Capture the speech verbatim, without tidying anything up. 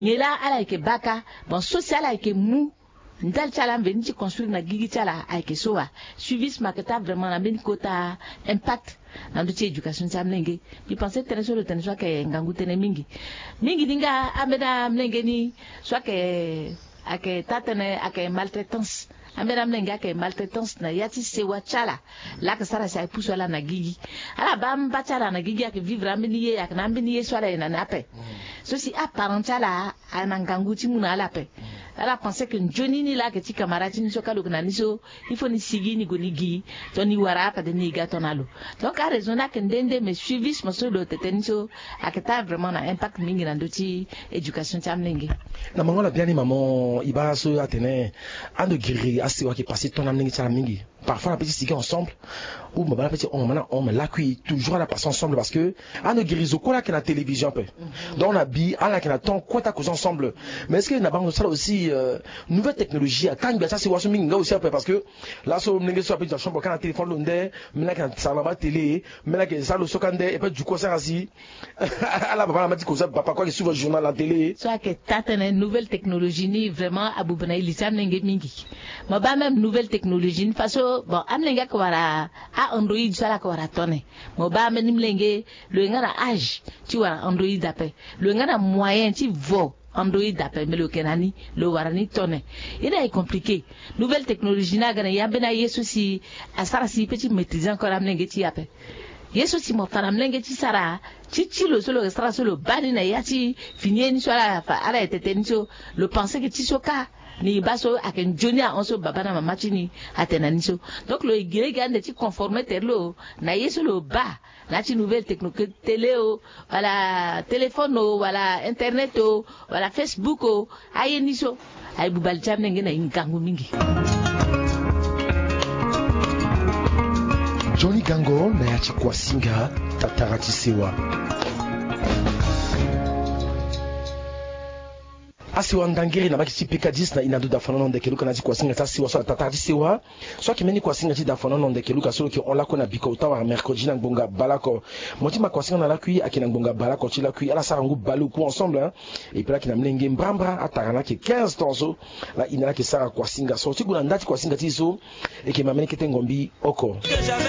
Ngela ala ke baka bon social ala ke mou ndal chala venir construire na gigi chala ay ke soa suivisme makata vraiment na ben kota impact dans toute éducation chamlenge je pensais très sur le tennis soit que ngangu tene mingi mingi dinga ameda mlenge ni soit que ake tatene ake maltraitance ameda mlenge ake maltraitance na yati sewa chala la que sara sai puso la na gigi ala bam ba chala na gigi ake vivre amini ake na amini soit na nape so si apparent chala anangangu timuna ala pe ala pensait que Johnny ni là que ti camarade ni so kalu na ni so il faut ni sigi ni gonigi to ni wara pa de ni ga tonalo donc a raison na que ndende me suivisme so do tete so aketa vraiment na impact mingi na ndoti éducation tamlingi na mangola bien ni maman iba so atene ando giri asi wa ki passer ton amlingi tamlingi parfois la petite sigi ensemble ou ma petit on maintenant on me la cuit toujours la passer ensemble parce que ando giri zoko là que la télévision peut donc on a bi ala que na ton quoi ta cause ensemble mais est-ce que na bango ça aussi euh, nouvelle technologie à quand ça c'est wasu minga aussi après parce que là so mlingi so petite chambre quand la téléphone l'onde maintenant quand ça va télé maintenant que ça le sokande et puis du coup ça asi ala papa m'a dit que ça papa quoi qui suit le journal la télé soit que tatene nouvelle technologie ni vraiment abubana ilisam mlingi mingi ma ba même nouvelle technologie ni façon bon amlinga ko wara a android sala ko wara tone mo ba même mlingi le ngana âge tu wara android d'après le ngana moyen tu vo Android d'appel mais le kenani le warani tonne il est compliqué nouvelle technologie na gana ya bena yesu si asara si petit maîtriser encore amlenge ti appel yesu si mo fana amlenge ti sara ti ti lo solo extra solo bani na ya ti finir ni so la fa ara etete ni so le penser que ti soka ni baso aken jonia on so baba na mama ti ni atena ni so donc le gire gande ti conformer terlo na yesu lo ba la nouvelle technologie télé o voilà téléphone o voilà internet o voilà Facebook o ayeniso ay bubal jamne ngena ingangu mingi Johnny Gango na yachi kwa singa tatarati sewa asi wandangiri na baki tipika dix na inadu da fanono ndeke luka na kwa singa tasi waso tatati sewa so ki meni kwa singa ti da fanono ndeke luka solo ki on la kona biko tawa mercredi na ngonga balako moti ma kwa singa na la kui akina ngonga balako ti la kui ala sarangu balu pour ensemble hein et puis là kina mlenge mbamba atarana ki quinze tonso la inala ki sara kwa singa so ti guna ndati kwa singa ti so et ki mameni kete ngombi oko